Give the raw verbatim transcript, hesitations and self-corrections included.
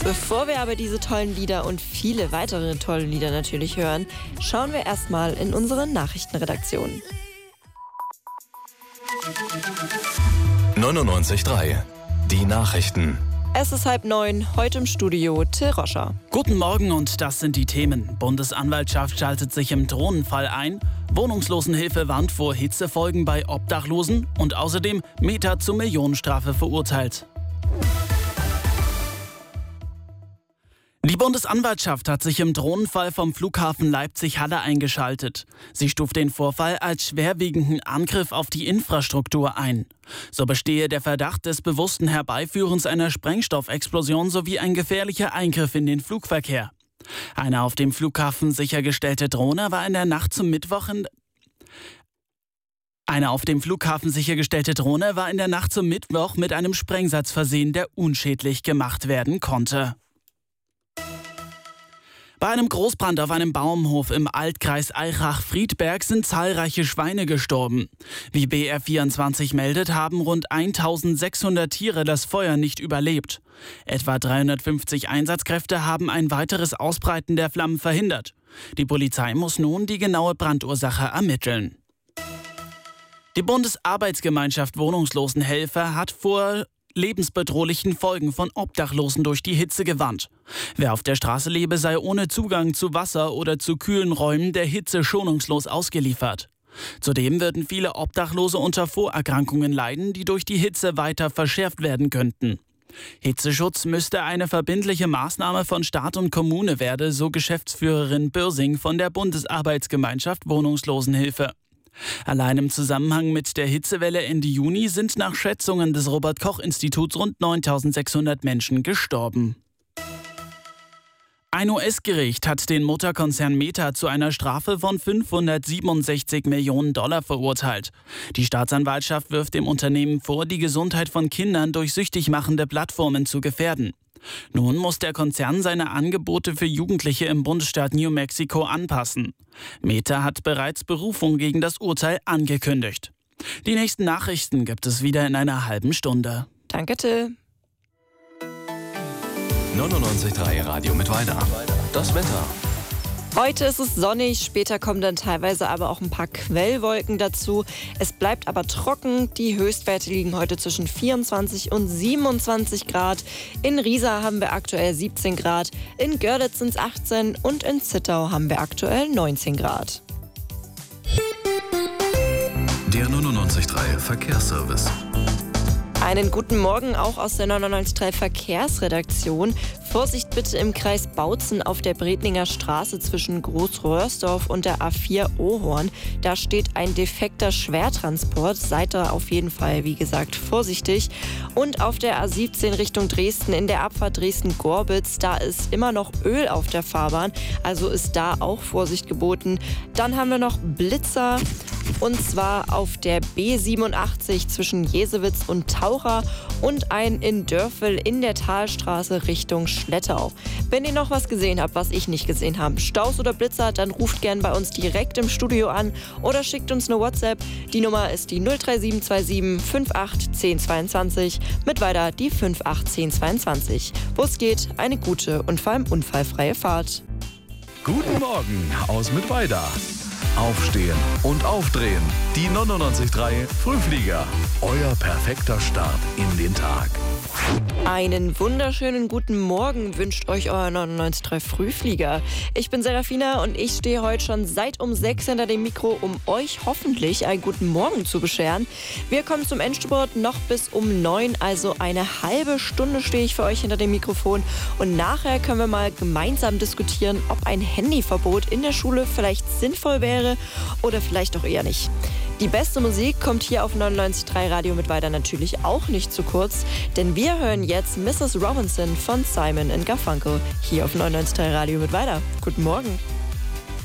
Bevor wir aber diese tollen Lieder und viele weitere tolle Lieder natürlich hören, schauen wir erstmal in unsere Nachrichtenredaktion. neunundneunzig Komma drei. Die Nachrichten. Es ist halb neun, heute im Studio Till Roscher. Guten Morgen und das sind die Themen. Bundesanwaltschaft schaltet sich im Drohnenfall ein. Wohnungslosenhilfe warnt vor Hitzefolgen bei Obdachlosen. Und außerdem Meta zur Millionenstrafe verurteilt. Die Bundesanwaltschaft hat sich im Drohnenfall vom Flughafen Leipzig-Halle eingeschaltet. Sie stuft den Vorfall als schwerwiegenden Angriff auf die Infrastruktur ein. So bestehe der Verdacht des bewussten Herbeiführens einer Sprengstoffexplosion sowie ein gefährlicher Eingriff in den Flugverkehr. Eine auf dem Flughafen sichergestellte Drohne war in der Nacht zum Mittwoch in Eine auf dem Flughafen sichergestellte Drohne war in der Nacht zum Mittwoch mit einem Sprengsatz versehen, der unschädlich gemacht werden konnte. Bei einem Großbrand auf einem Bauernhof im Altkreis Aichach-Friedberg sind zahlreiche Schweine gestorben. Wie B R vierundzwanzig meldet, haben rund eintausendsechshundert Tiere das Feuer nicht überlebt. Etwa dreihundertfünfzig Einsatzkräfte haben ein weiteres Ausbreiten der Flammen verhindert. Die Polizei muss nun die genaue Brandursache ermitteln. Die Bundesarbeitsgemeinschaft Wohnungslosenhelfer hat vor lebensbedrohlichen Folgen von Obdachlosen durch die Hitze gewarnt. Wer auf der Straße lebe, sei ohne Zugang zu Wasser oder zu kühlen Räumen der Hitze schonungslos ausgeliefert. Zudem würden viele Obdachlose unter Vorerkrankungen leiden, die durch die Hitze weiter verschärft werden könnten. Hitzeschutz müsste eine verbindliche Maßnahme von Staat und Kommune werden, so Geschäftsführerin Bürsing von der Bundesarbeitsgemeinschaft Wohnungslosenhilfe. Allein im Zusammenhang mit der Hitzewelle Ende Juni sind nach Schätzungen des Robert-Koch-Instituts rund neuntausendsechshundert Menschen gestorben. Ein U S-Gericht hat den Mutterkonzern Meta zu einer Strafe von fünfhundertsiebenundsechzig Millionen Dollar verurteilt. Die Staatsanwaltschaft wirft dem Unternehmen vor, die Gesundheit von Kindern durch süchtig machende Plattformen zu gefährden. Nun muss der Konzern seine Angebote für Jugendliche im Bundesstaat New Mexico anpassen. Meta hat bereits Berufung gegen das Urteil angekündigt. Die nächsten Nachrichten gibt es wieder in einer halben Stunde. Danke, Till. neunundneunzig Komma drei Radio mit Weida. Das Wetter. Heute ist es sonnig, später kommen dann teilweise aber auch ein paar Quellwolken dazu. Es bleibt aber trocken. Die Höchstwerte liegen heute zwischen vierundzwanzig und siebenundzwanzig Grad. In Riesa haben wir aktuell siebzehn Grad, in Görlitz sind es achtzehn und in Zittau haben wir aktuell neunzehn Grad. Der neunundneunzig Komma drei Verkehrsservice. Einen guten Morgen auch aus der neunundneunzig Komma drei Verkehrsredaktion. Vorsicht bitte im Kreis Bautzen auf der Bredninger Straße zwischen Großröhrsdorf und der A vier Ohorn. Da steht ein defekter Schwertransport. Seid da auf jeden Fall, wie gesagt, vorsichtig. Und auf der A siebzehn Richtung Dresden in der Abfahrt Dresden-Gorbitz, da ist immer noch Öl auf der Fahrbahn. Also ist da auch Vorsicht geboten. Dann haben wir noch Blitzer. Und zwar auf der B siebenundachtzig zwischen Jesewitz und Taucher und ein in Dörfel in der Talstraße Richtung Schlettau. Wenn ihr noch was gesehen habt, was ich nicht gesehen habe, Staus oder Blitzer, dann ruft gern bei uns direkt im Studio an oder schickt uns eine WhatsApp. Die Nummer ist die null drei sieben zwei sieben fünf acht zehn zweiundzwanzig, mit weiter die fünf acht zehn zweiundzwanzig. Wo es geht, eine gute und vor allem unfallfreie Fahrt. Guten Morgen aus Mittweida. Aufstehen und aufdrehen. Die neunundneunzig Komma drei Frühflieger. Euer perfekter Start in den Tag. Einen wunderschönen guten Morgen wünscht euch euer neunundneunzig Komma drei Frühflieger. Ich bin Serafina und ich stehe heute schon seit um sechs hinter dem Mikro, um euch hoffentlich einen guten Morgen zu bescheren. Wir kommen zum Endspurt noch bis um neun, also eine halbe Stunde stehe ich für euch hinter dem Mikrofon. Und nachher können wir mal gemeinsam diskutieren, ob ein Handyverbot in der Schule vielleicht sinnvoll wäre oder vielleicht auch eher nicht. Die beste Musik kommt hier auf neunundneunzig Komma drei Radio mit Weida natürlich auch nicht zu kurz, denn wir hören jetzt Missus Robinson von Simon and Garfunkel hier auf neunundneunzig Komma drei Radio mit Weida. Guten Morgen.